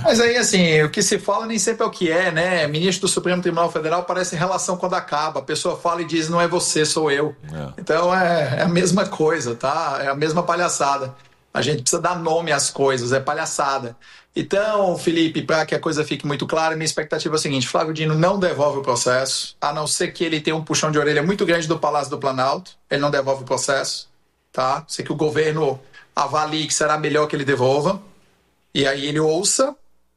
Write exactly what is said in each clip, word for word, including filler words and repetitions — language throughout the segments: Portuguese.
Mas aí, assim, o que se fala nem sempre é o que é, né? Ministro do Supremo Tribunal Federal parece relação quando acaba. A pessoa fala e diz, não é você, sou eu. É. Então é, é a mesma coisa, tá? É a mesma palhaçada. A gente precisa dar nome às coisas, é palhaçada. Então, Felipe, para que a coisa fique muito clara, minha expectativa é a seguinte: Flávio Dino não devolve o processo, a não ser que ele tenha um puxão de orelha muito grande do Palácio do Planalto. Ele não devolve o processo, tá? Sei que o governo avalie que será melhor que ele devolva, e aí ele ouça.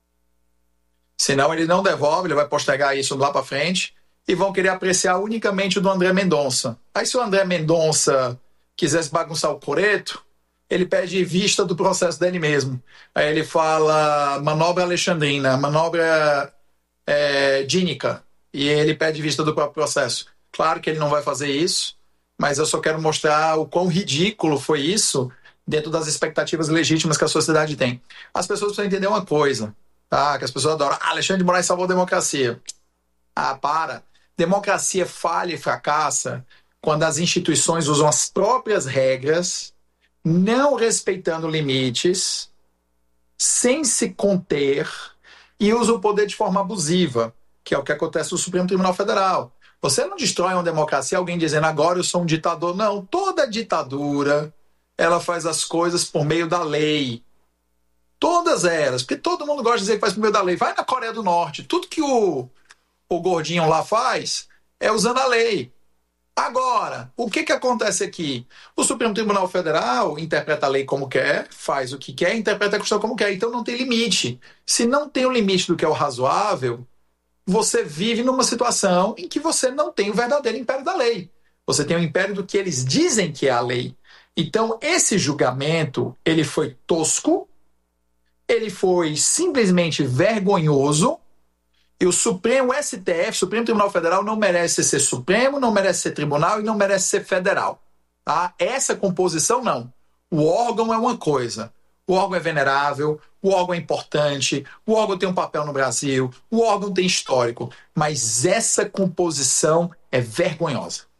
Senão ele não devolve, ele vai postergar isso lá para frente, e vão querer apreciar unicamente o do André Mendonça. Aí se o André Mendonça quisesse bagunçar o coreto, ele pede vista do processo dele mesmo. Aí ele fala manobra alexandrina, manobra é, dínica, e ele pede vista do próprio processo. Claro que ele não vai fazer isso, mas eu só quero mostrar o quão ridículo foi isso dentro das expectativas legítimas que a sociedade tem. As pessoas precisam entender uma coisa, tá? Que as pessoas adoram. Ah, Alexandre de Moraes salvou a democracia. Ah, para. Democracia falha e fracassa quando as instituições usam as próprias regras, não respeitando limites, sem se conter, e usa o poder de forma abusiva, que é o que acontece no Supremo Tribunal Federal. Você não destrói uma democracia alguém dizendo agora eu sou um ditador. Não, toda ditadura ela faz as coisas por meio da lei. Todas elas, porque todo mundo gosta de dizer que faz por meio da lei. Vai na Coreia do Norte, tudo que o, o gordinho lá faz é usando a lei. Agora, o que, que acontece aqui? O Supremo Tribunal Federal interpreta a lei como quer, faz o que quer, interpreta a Constituição como quer. Então não tem limite. Se não tem o limite do que é o razoável, você vive numa situação em que você não tem o verdadeiro império da lei. Você tem o império do que eles dizem que é a lei. Então esse julgamento, ele foi tosco, ele foi simplesmente vergonhoso, e o Supremo S T F, Supremo Tribunal Federal, não merece ser Supremo, não merece ser Tribunal e não merece ser Federal. Tá? Essa composição, não. O órgão é uma coisa. O órgão é venerável, o órgão é importante, o órgão tem um papel no Brasil, o órgão tem histórico, mas essa composição é vergonhosa.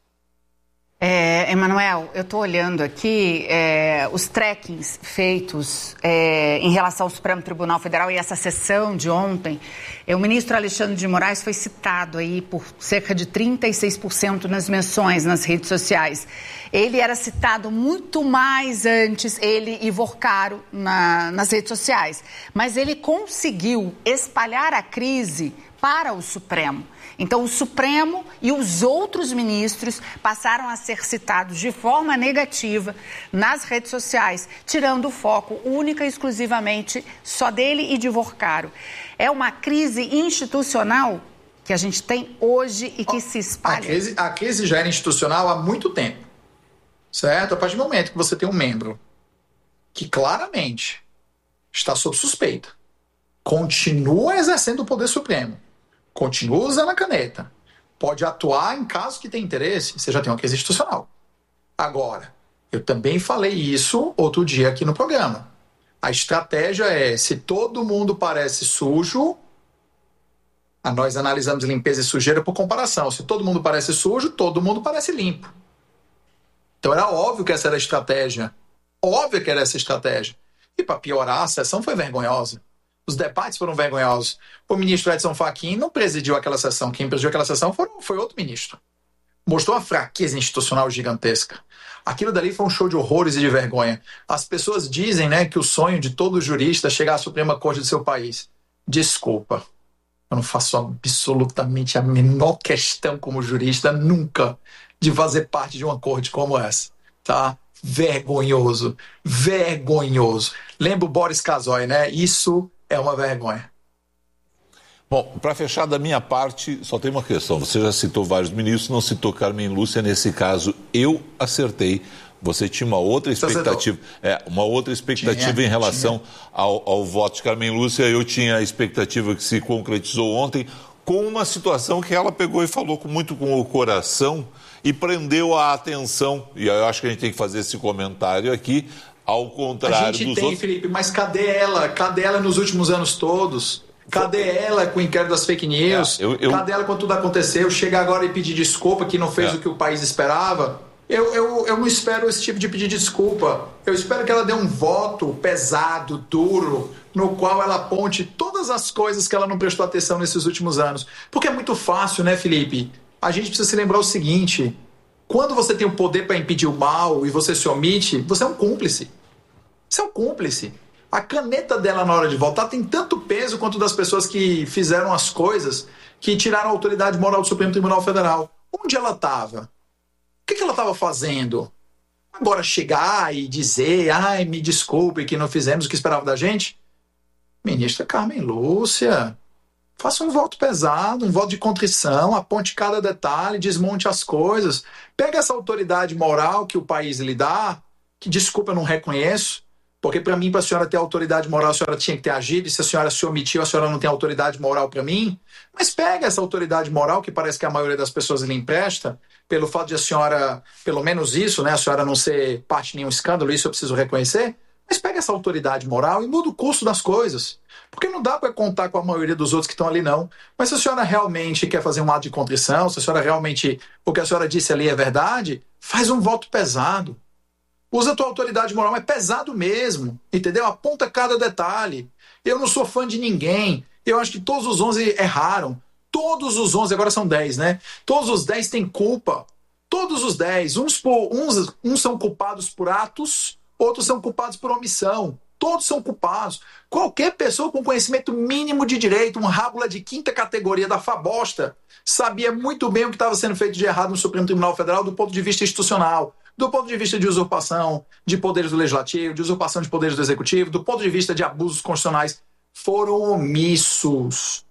É, Emanuel, eu estou olhando aqui é, os trackings feitos é, em relação ao Supremo Tribunal Federal e essa sessão de ontem. É, o ministro Alexandre de Moraes foi citado aí por cerca de trinta e seis por cento nas menções nas redes sociais. Ele era citado muito mais antes, ele e Vorcaro, na, nas redes sociais. Mas ele conseguiu espalhar a crise para o Supremo. Então, o Supremo e os outros ministros passaram a ser citados de forma negativa nas redes sociais, tirando o foco única e exclusivamente só dele e de Vorcaro. É uma crise institucional que a gente tem hoje e que se espalha. A crise, a crise já era institucional há muito tempo, certo? A partir do momento que você tem um membro que claramente está sob suspeita, continua exercendo o poder supremo, continua usando a caneta, pode atuar em caso que tenha interesse, você já tem uma crise institucional. Agora, eu também falei isso outro dia aqui no programa. A estratégia é, se todo mundo parece sujo, a nós analisamos limpeza e sujeira por comparação. Se todo mundo parece sujo, todo mundo parece limpo. Então era óbvio que essa era a estratégia. Óbvio que era essa a estratégia. E para piorar, a sessão foi vergonhosa. Os debates foram vergonhosos. O ministro Edson Fachin não presidiu aquela sessão. Quem presidiu aquela sessão foi, foi outro ministro. Mostrou uma fraqueza institucional gigantesca. Aquilo dali foi um show de horrores e de vergonha. As pessoas dizem, né, que o sonho de todo jurista é chegar à Suprema Corte do seu país. Desculpa. Eu não faço absolutamente a menor questão como jurista, nunca, de fazer parte de uma corte como essa. Tá? Vergonhoso. Vergonhoso. Lembra o Boris Casoy, né? Isso é uma vergonha. Bom, para fechar da minha parte, só tem uma questão. Você já citou vários ministros, não citou Carmen Lúcia. Nesse caso, eu acertei. Você tinha uma outra expectativa, é, uma outra expectativa tinha, em relação ao, ao voto de Carmen Lúcia. Eu tinha a expectativa que se concretizou ontem com uma situação que ela pegou e falou com, muito com o coração e prendeu a atenção. E eu acho que a gente tem que fazer esse comentário aqui. Ao contrário a gente dos tem, outros... Felipe, mas cadê ela? Cadê ela nos últimos anos todos? Cadê ela com o inquérito das fake news? É, eu, eu... Cadê ela quando tudo aconteceu? Chega agora e pedir desculpa que não fez é. o que o país esperava? eu, eu, eu não espero esse tipo de pedido de desculpa. Eu espero que ela dê um voto pesado, duro, no qual ela aponte todas as coisas que ela não prestou atenção nesses últimos anos. Porque é muito fácil, né, Felipe? A gente precisa se lembrar o seguinte: quando você tem o poder para impedir o mal e você se omite, você é um cúmplice. Você é um cúmplice. A caneta dela na hora de votar tem tanto peso quanto das pessoas que fizeram as coisas que tiraram a autoridade moral do Supremo Tribunal Federal. Onde ela estava? O que, que ela estava fazendo? Agora chegar e dizer, ai, me desculpe que não fizemos o que esperava da gente? Ministra Carmen Lúcia, faça um voto pesado, um voto de contrição, aponte cada detalhe, desmonte as coisas. Pega essa autoridade moral que o país lhe dá, que, desculpa, eu não reconheço, porque para mim, para a senhora ter autoridade moral, a senhora tinha que ter agido, e se a senhora se omitiu, a senhora não tem autoridade moral para mim. Mas pega essa autoridade moral, que parece que a maioria das pessoas lhe empresta, pelo fato de a senhora, pelo menos isso, né, a senhora não ser parte de nenhum escândalo, isso eu preciso reconhecer, mas pega essa autoridade moral e muda o curso das coisas. Porque não dá para contar com a maioria dos outros que estão ali, não. Mas se a senhora realmente quer fazer um ato de contrição, se a senhora realmente, o que a senhora disse ali é verdade, faz um voto pesado. Usa a tua autoridade moral, é pesado mesmo, entendeu? Aponta cada detalhe. Eu não sou fã de ninguém. Eu acho que todos os onze erraram. Todos os onze, agora são dez, né? Todos os dez têm culpa. Todos os dez. Uns, por, uns, uns são culpados por atos, outros são culpados por omissão. Todos são culpados. Qualquer pessoa com conhecimento mínimo de direito, um rábula de quinta categoria da Fabosta, sabia muito bem o que estava sendo feito de errado no Supremo Tribunal Federal do ponto de vista institucional, do ponto de vista de usurpação de poderes do Legislativo, de usurpação de poderes do Executivo, do ponto de vista de abusos constitucionais. Foram omissos.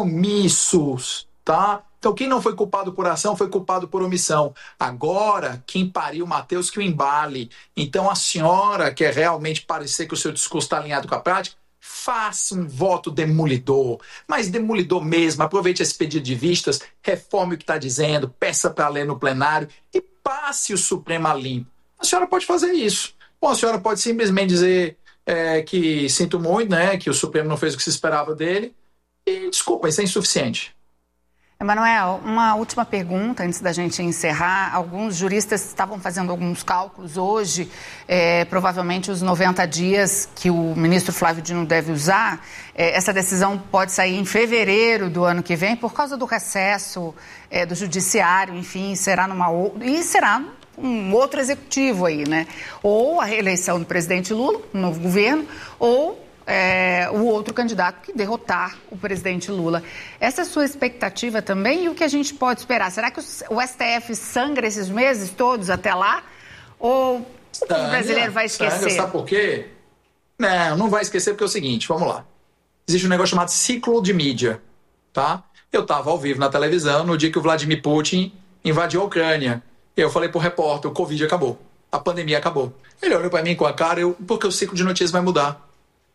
Omissos, tá? Então, quem não foi culpado por ação foi culpado por omissão. Agora, quem pariu Mateus que o embale. Então, a senhora quer realmente parecer que o seu discurso está alinhado com a prática? Faça um voto demolidor, mas demolidor mesmo. Aproveite esse pedido de vistas, reforme o que está dizendo, peça para ler no plenário e passe o Supremo a limpo. A senhora pode fazer isso. Bom, a senhora pode simplesmente dizer é, que sinto muito, né, que o Supremo não fez o que se esperava dele e desculpa, isso é insuficiente. Emanuel, uma última pergunta antes da gente encerrar. Alguns juristas estavam fazendo alguns cálculos hoje, é, provavelmente os noventa dias que o ministro Flávio Dino deve usar. É, essa decisão pode sair em fevereiro do ano que vem por causa do recesso é, do judiciário, enfim, será numa e será um outro executivo aí, né? Ou a reeleição do presidente Lula, um novo governo, ou É, o outro candidato que derrotar o presidente Lula. Essa é a sua expectativa também? E o que a gente pode esperar? Será que o S T F sangra esses meses todos até lá? Ou o povo brasileiro vai esquecer? Sangra, sabe por quê? Não, não vai esquecer porque é o seguinte, vamos lá. Existe um negócio chamado ciclo de mídia, tá? Eu estava ao vivo na televisão no dia que o Vladimir Putin invadiu a Ucrânia. Eu falei pro repórter, o Covid acabou, a pandemia acabou. Ele olhou para mim com a cara, eu, porque o ciclo de notícias vai mudar.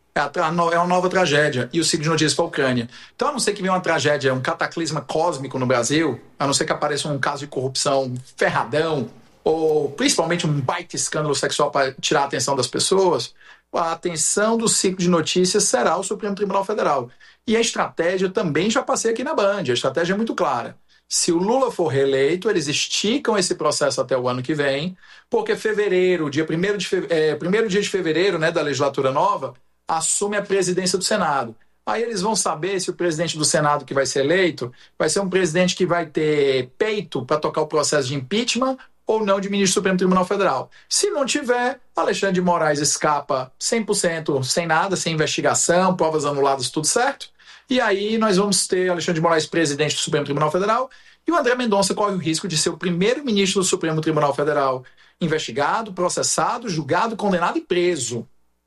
É uma nova tragédia. E o ciclo de notícias para a Ucrânia. Então, a não ser que venha uma tragédia, um cataclisma cósmico no Brasil, a não ser que apareça um caso de corrupção ferradão, ou principalmente um baita escândalo sexual para tirar a atenção das pessoas, a atenção do ciclo de notícias será o Supremo Tribunal Federal. E a estratégia também já passei aqui na Band. A estratégia é muito clara. Se o Lula for reeleito, eles esticam esse processo até o ano que vem, porque fevereiro, dia primeiro de fe... é, primeiro dia de fevereiro, né, da legislatura nova, assume a presidência do Senado. Aí eles vão saber se o presidente do Senado que vai ser eleito vai ser um presidente que vai ter peito para tocar o processo de impeachment ou não de ministro do Supremo Tribunal Federal. Se não tiver, Alexandre de Moraes escapa cem por cento sem nada, sem investigação, provas anuladas, tudo certo. E aí nós vamos ter Alexandre de Moraes presidente do Supremo Tribunal Federal e o André Mendonça corre o risco de ser o primeiro ministro do Supremo Tribunal Federal investigado, processado, julgado, condenado e preso.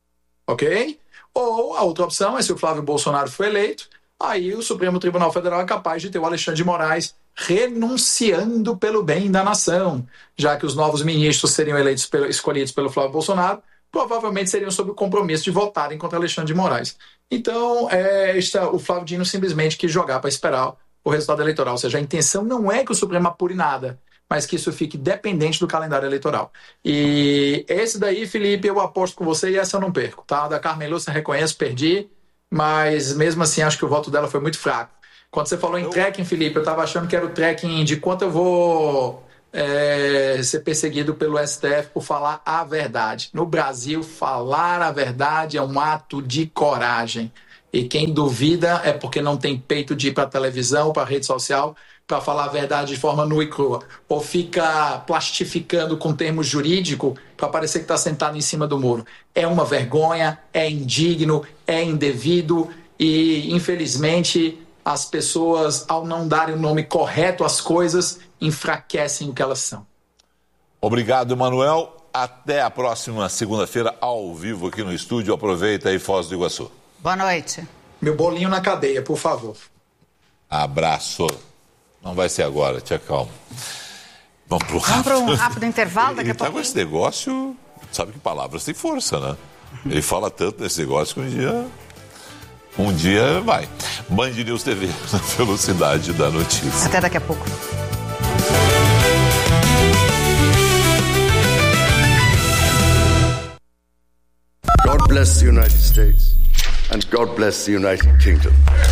Ok? Ou a outra opção é se o Flávio Bolsonaro for eleito, aí o Supremo Tribunal Federal é capaz de ter o Alexandre de Moraes renunciando pelo bem da nação, já que os novos ministros seriam eleitos pelo, escolhidos pelo Flávio Bolsonaro, provavelmente seriam sob o compromisso de votarem contra Alexandre de Moraes. Então, é, está, o Flávio Dino simplesmente quis jogar para esperar o resultado eleitoral, ou seja, a intenção não é que o Supremo apure nada, mas que isso fique dependente do calendário eleitoral. E esse daí, Felipe, eu aposto com você e essa eu não perco, tá? Da Carmen Lúcia, reconheço, perdi, mas mesmo assim acho que o voto dela foi muito fraco. Quando você falou em eu... tracking, Felipe, eu estava achando que era o tracking de quanto eu vou é, ser perseguido pelo S T F por falar a verdade. No Brasil, falar a verdade é um ato de coragem. E quem duvida é porque não tem peito de ir para a televisão, para a rede social, para falar a verdade de forma nua e crua. Ou fica plastificando com termos jurídicos para parecer que está sentado em cima do muro. É uma vergonha, é indigno, é indevido e, infelizmente, as pessoas, ao não darem o nome correto às coisas, enfraquecem o que elas são. Obrigado, Emanuel. Até a próxima segunda-feira, ao vivo aqui no estúdio. Aproveita aí, Foz do Iguaçu. Boa noite. Meu bolinho na cadeia, por favor. Abraço. Não vai ser agora, te acalma. Vamos pro rápido. Vamos para um rápido intervalo daqui a pouco. Ele tá com esse negócio, sabe que palavras têm força, né? Ele fala tanto nesse negócio que um dia, um dia vai. Band News T V, na velocidade da notícia. Até daqui a pouco. God bless the United States and God bless the United Kingdom.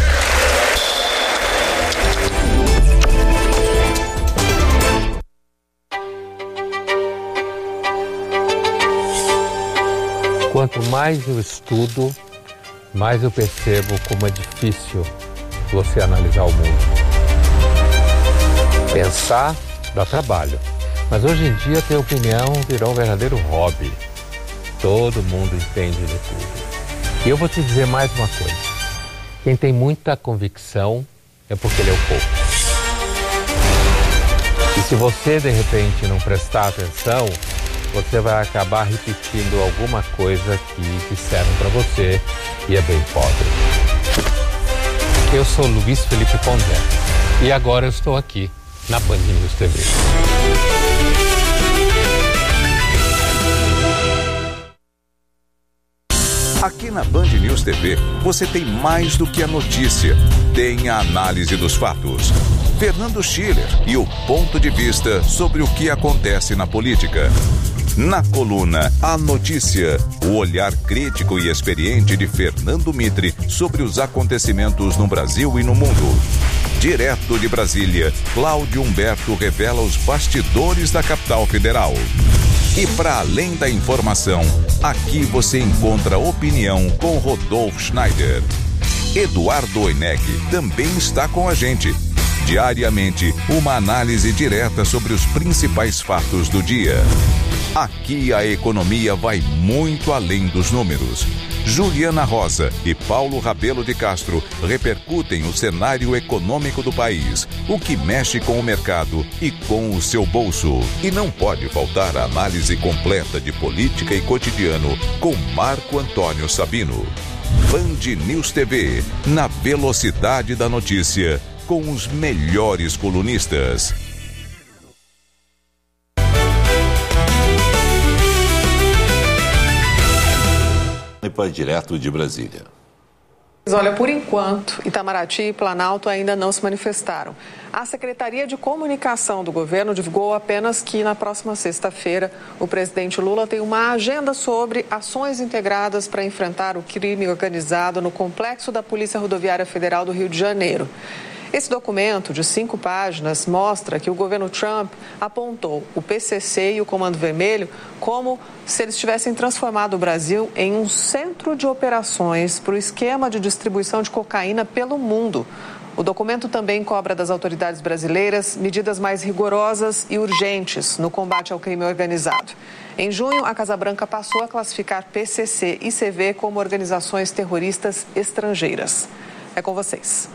Quanto mais eu estudo, mais eu percebo como é difícil você analisar o mundo. Pensar dá trabalho, mas hoje em dia ter opinião virou um verdadeiro hobby. Todo mundo entende de tudo. E eu vou te dizer mais uma coisa. Quem tem muita convicção é porque leu pouco. E se você, de repente, não prestar atenção, você vai acabar repetindo alguma coisa que disseram para você e é bem pobre. Eu sou Luiz Felipe Pondé e agora eu estou aqui na Band News T V. Aqui na Band News T V, você tem mais do que a notícia. Tem a análise dos fatos. Fernando Schiller e o ponto de vista sobre o que acontece na política. Na coluna A Notícia, o olhar crítico e experiente de Fernando Mitre sobre os acontecimentos no Brasil e no mundo. Direto de Brasília, Cláudio Humberto revela os bastidores da capital federal. E para além da informação, aqui você encontra opinião com Rodolfo Schneider. Eduardo Oineg também está com a gente. Diariamente, uma análise direta sobre os principais fatos do dia. Aqui a economia vai muito além dos números. Juliana Rosa e Paulo Rabelo de Castro repercutem o cenário econômico do país, o que mexe com o mercado e com o seu bolso. E não pode faltar a análise completa de política e cotidiano com Marco Antônio Sabino. Band News T V, na velocidade da notícia, com os melhores colunistas. Direto de Brasília. Olha, por enquanto, Itamaraty e Planalto ainda não se manifestaram. A Secretaria de Comunicação do governo divulgou apenas que na próxima sexta-feira o presidente Lula tem uma agenda sobre ações integradas para enfrentar o crime organizado no complexo da Polícia Rodoviária Federal do Rio de Janeiro. Esse documento, de cinco páginas, mostra que o governo Trump apontou o P C C e o Comando Vermelho como se eles tivessem transformado o Brasil em um centro de operações para o esquema de distribuição de cocaína pelo mundo. O documento também cobra das autoridades brasileiras medidas mais rigorosas e urgentes no combate ao crime organizado. Em junho, a Casa Branca passou a classificar P C C e C V como organizações terroristas estrangeiras. É com vocês.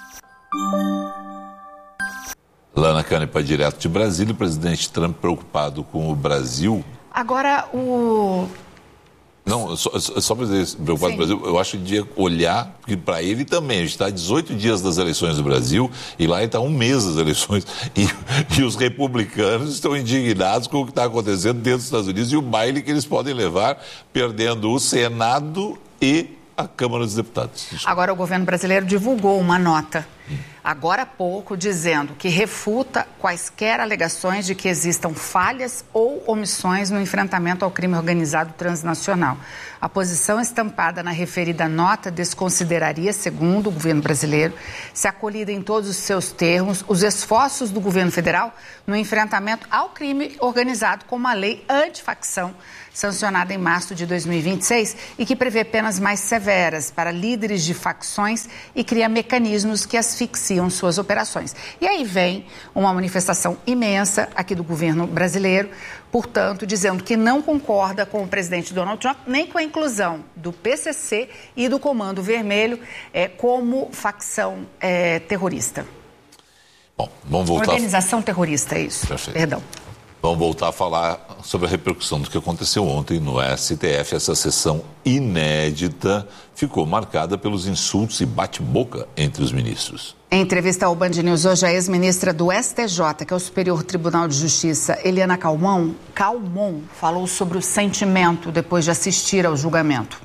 Lana Canepa, direto de Brasília, o presidente Trump preocupado com o Brasil. Agora, o... Não, só, só para dizer, preocupado com o Brasil, eu acho que devia olhar, porque para ele também, a gente está a dezoito dias das eleições do Brasil e lá está um mês das eleições. E, e os republicanos estão indignados com o que está acontecendo dentro dos Estados Unidos e o baile que eles podem levar, perdendo o Senado e a Câmara dos Deputados. Agora o governo brasileiro divulgou uma nota, agora há pouco, dizendo que refuta quaisquer alegações de que existam falhas ou ou omissões no enfrentamento ao crime organizado transnacional. A posição estampada na referida nota desconsideraria, segundo o governo brasileiro, se acolhida em todos os seus termos, os esforços do governo federal no enfrentamento ao crime organizado com uma lei antifacção sancionada em março de dois mil e vinte e seis e que prevê penas mais severas para líderes de facções e cria mecanismos que asfixiam suas operações. E aí vem uma manifestação imensa aqui do governo brasileiro, portanto, dizendo que não concorda com o presidente Donald Trump, nem com a inclusão do P C C e do Comando Vermelho é, como facção é, terrorista. Bom, vamos voltar... Organização terrorista, é isso. Perfeito. Perdão. Vamos voltar a falar sobre a repercussão do que aconteceu ontem no S T F. Essa sessão inédita ficou marcada pelos insultos e bate-boca entre os ministros. Em entrevista ao Band News hoje, a ex-ministra do S T J, que é o Superior Tribunal de Justiça, Eliana Calmon, Calmon, falou sobre o sentimento depois de assistir ao julgamento.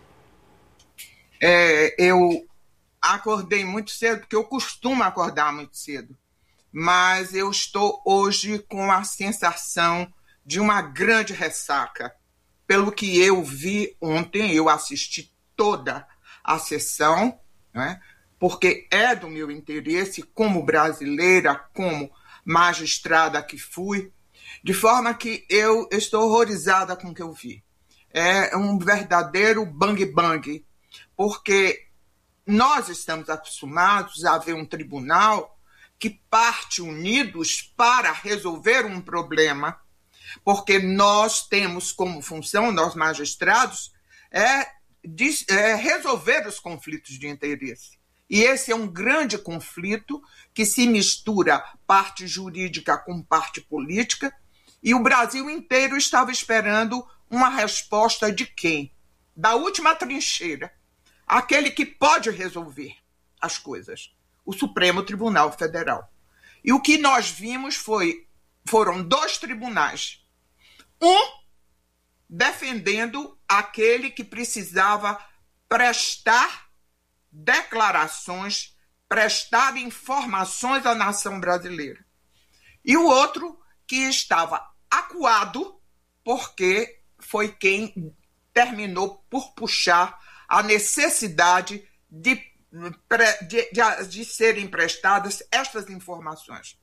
É, eu acordei muito cedo, porque eu costumo acordar muito cedo. Mas eu estou hoje com a sensação de uma grande ressaca. Pelo que eu vi ontem, eu assisti toda a sessão, né, porque é do meu interesse, como brasileira, como magistrada que fui, de forma que eu estou horrorizada com o que eu vi. É um verdadeiro bang-bang, porque nós estamos acostumados a ver um tribunal que parte unidos para resolver um problema, porque nós temos como função, nós magistrados, é, de, é resolver os conflitos de interesse. E esse é um grande conflito que se mistura parte jurídica com parte política, e o Brasil inteiro estava esperando uma resposta de quem? Da última trincheira, aquele que pode resolver as coisas. O Supremo Tribunal Federal. E o que nós vimos foi, foram dois tribunais. Um defendendo aquele que precisava prestar declarações, prestar informações à nação brasileira. E o outro que estava acuado porque foi quem terminou por puxar a necessidade de De, de, de serem prestadas estas informações.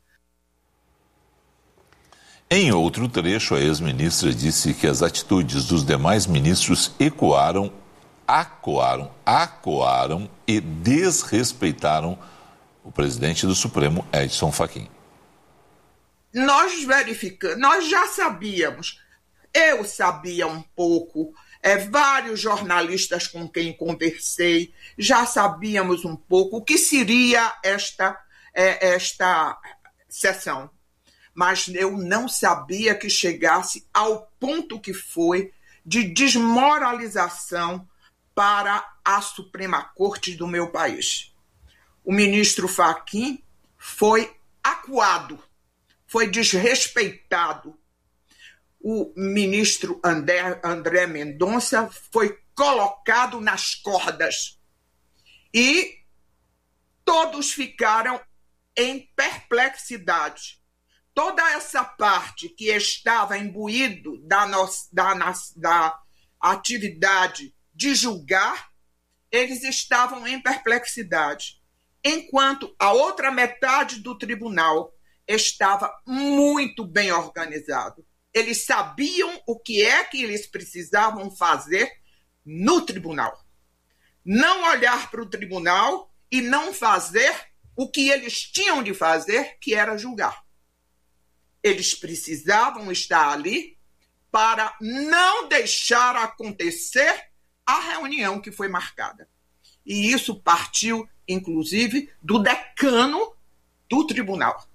Em outro trecho, a ex-ministra disse que as atitudes dos demais ministros ecoaram, acoaram, acoaram e desrespeitaram o presidente do Supremo, Edson Fachin. Nós verificamos, nós já sabíamos, eu sabia um pouco. É, vários jornalistas com quem conversei já sabíamos um pouco o que seria esta, é, esta sessão. Mas eu não sabia que chegasse ao ponto que foi de desmoralização para a Suprema Corte do meu país. O ministro Fachin foi acuado, foi desrespeitado. O ministro André, André Mendonça foi colocado nas cordas. E todos ficaram em perplexidade. Toda essa parte que estava imbuído da, nossa, da, da atividade de julgar, eles estavam em perplexidade. Enquanto a outra metade do tribunal estava muito bem organizado. Eles sabiam o que é que eles precisavam fazer no tribunal. Não olhar para o tribunal e não fazer o que eles tinham de fazer, que era julgar. Eles precisavam estar ali para não deixar acontecer a reunião que foi marcada. E isso partiu, inclusive, do decano do tribunal.